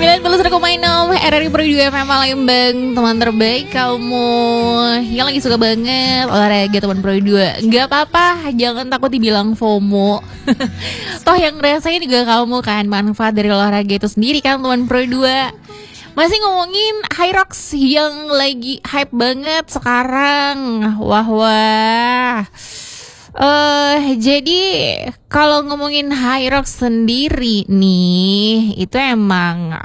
91,6 RRI Pro 2 FM Palembang. Teman terbaik kamu yang lagi suka banget olahraga teman Pro 2. Gak apa-apa, jangan takut dibilang FOMO. Toh yang ngerasain juga kamu kan, manfaat dari olahraga itu sendiri kan teman Pro 2. Masih ngomongin Hyrox yang lagi hype banget sekarang. Wah. Jadi kalau ngomongin Hyrox sendiri nih, itu emang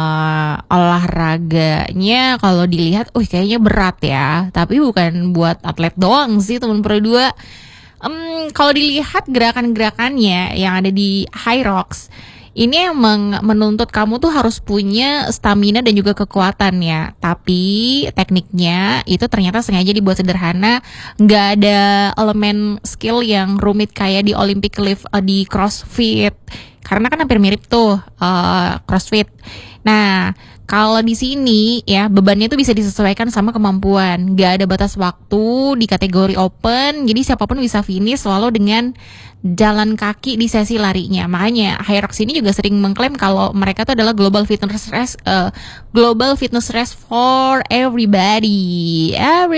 olahraganya kalau dilihat, kayaknya berat ya. Tapi bukan buat atlet doang sih teman Pro 2. Kalau dilihat gerakan-gerakannya yang ada di Hyrox, ini emang menuntut kamu tuh harus punya stamina dan juga kekuatan ya. Tapi tekniknya itu ternyata sengaja dibuat sederhana, nggak ada elemen skill yang rumit kayak di Olympic lift di CrossFit. Karena kan hampir mirip tuh CrossFit. Nah, kalau di sini ya bebannya tuh bisa disesuaikan sama kemampuan. Gak ada batas waktu di kategori open, jadi siapapun bisa finish walau dengan jalan kaki di sesi larinya. Makanya Hyrox ini juga sering mengklaim kalau mereka tuh adalah global fitness race for everybody.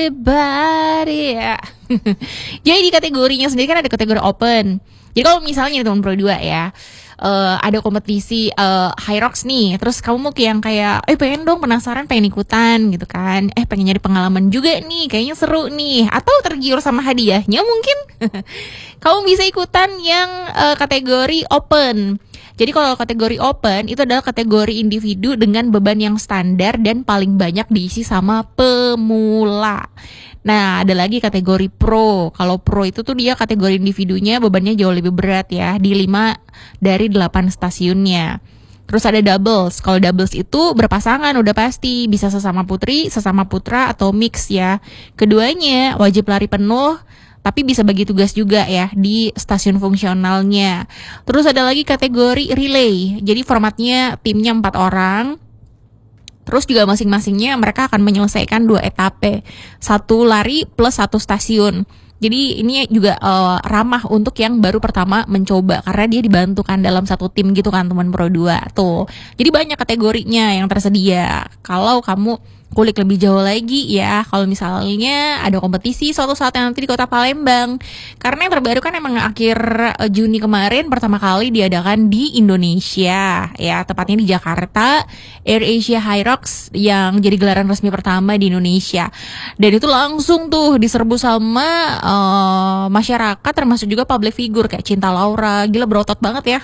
Ya. Jadi di kategorinya sendiri kan ada kategori open. Jadi kalau misalnya teman Pro 2 ya, ada kompetisi Hyrox nih, terus kamu mau yang kayak pengen dong, penasaran, pengen ikutan gitu kan, pengen nyari pengalaman juga nih, kayaknya seru nih, atau tergiur sama hadiahnya mungkin kamu bisa ikutan yang kategori open. Jadi kalau kategori open itu adalah kategori individu dengan beban yang standar dan paling banyak diisi sama pemula. Nah, ada lagi kategori pro. Kalau pro itu tuh dia kategori individunya bebannya jauh lebih berat ya, di 5 dari 8 stasiunnya. Terus ada doubles. Kalau doubles itu berpasangan udah pasti, bisa sesama putri, sesama putra atau mix ya. Keduanya wajib lari penuh, tapi bisa bagi tugas juga ya di stasiun fungsionalnya. Terus ada lagi kategori relay. Jadi formatnya timnya 4 orang. Terus juga masing-masingnya mereka akan menyelesaikan 2 etape. 1 lari plus 1 stasiun. Jadi ini juga ramah untuk yang baru pertama mencoba, karena dia dibantukan dalam satu tim gitu kan teman Pro 2 tuh. Jadi banyak kategorinya yang tersedia. Kalau kamu kulik lebih jauh lagi ya, kalau misalnya ada kompetisi suatu saat nanti di Kota Palembang. Karena yang terbaru kan emang akhir Juni kemarin pertama kali diadakan di Indonesia ya, tepatnya di Jakarta, AirAsia Hyrox yang jadi gelaran resmi pertama di Indonesia. Dan itu langsung tuh diserbu sama masyarakat, termasuk juga public figure kayak Cinta Laura, gila berotot banget ya.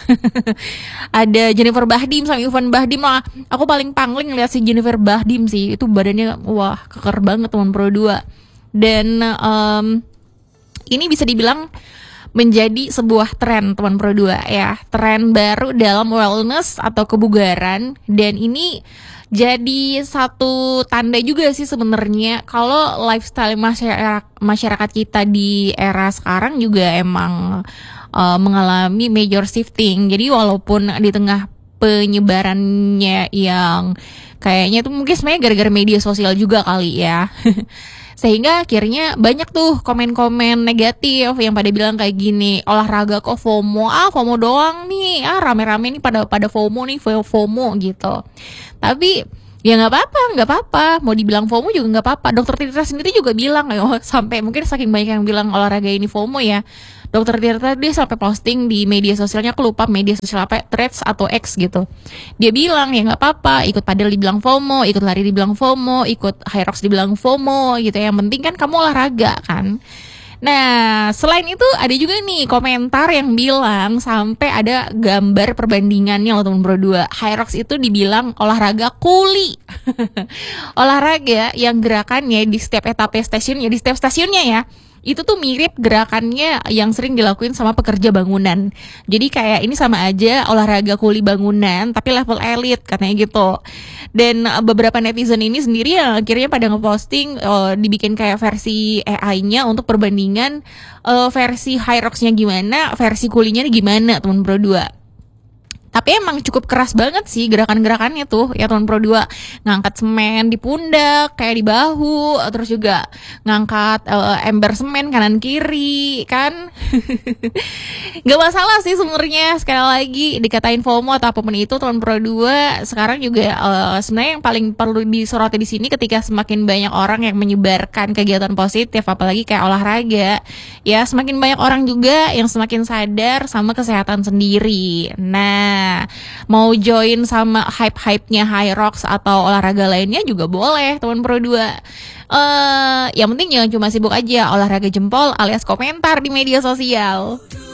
Ada Jennifer Bahdim sama Ivan Bahdim lah. Aku paling pangling lihat si Jennifer Bahdim sih, itu badannya wah keker banget teman Pro 2. Dan ini bisa dibilang menjadi sebuah tren teman Pro 2 ya, tren baru dalam wellness atau kebugaran. Dan ini jadi satu tanda juga sih sebenarnya kalau lifestyle masyarakat kita di era sekarang juga emang mengalami major shifting. Jadi walaupun di tengah penyebarannya yang kayaknya tuh mungkin sebenarnya gara-gara media sosial juga kali ya. Sehingga akhirnya banyak tuh komen-komen negatif yang pada bilang kayak gini, olahraga kok FOMO, FOMO doang nih, rame-rame nih pada FOMO nih, FOMO gitu. Tapi ya nggak apa-apa, mau dibilang FOMO juga nggak apa-apa. Dokter Tirta sendiri juga bilang, sampai mungkin saking banyak yang bilang olahraga ini FOMO ya, Dokter Tirta dia sampai posting di media sosialnya, aku lupa media sosial apa, Threads atau X gitu. Dia bilang ya nggak apa-apa, ikut padel dibilang FOMO, ikut lari dibilang FOMO, ikut Hyrox dibilang FOMO gitu. Yang penting kan kamu olahraga kan. Nah, selain itu ada juga nih komentar yang bilang sampai ada gambar perbandingannya loh teman Pro 2. Hyrox itu dibilang olahraga kuli. Olahraga yang gerakannya di setiap etape stasiunnya, di setiap stasiunnya ya, itu tuh mirip gerakannya yang sering dilakuin sama pekerja bangunan. Jadi kayak ini sama aja olahraga kuli bangunan tapi level elit katanya gitu. Dan beberapa netizen ini sendiri yang akhirnya pada ngeposting dibikin kayak versi AI-nya untuk perbandingan versi Hyrox-nya gimana, versi kulinya gimana teman Pro 2. Tapi emang cukup keras banget sih gerakan-gerakannya tuh ya teman Pro 2. Ngangkat semen di pundak, kayak di bahu, terus juga ngangkat ember semen kanan kiri kan. Gak masalah sih sebenarnya, sekali lagi dikatain FOMO atau apapun itu teman Pro 2 sekarang juga sebenarnya yang paling perlu disoroti di sini ketika semakin banyak orang yang menyebarkan kegiatan positif apalagi kayak olahraga. Ya semakin banyak orang juga yang semakin sadar sama kesehatan sendiri. Nah, mau join sama hype-hype-nya Hyrox atau olahraga lainnya juga boleh teman Pro 2. Yang penting jangan cuma sibuk aja olahraga jempol alias komentar di media sosial.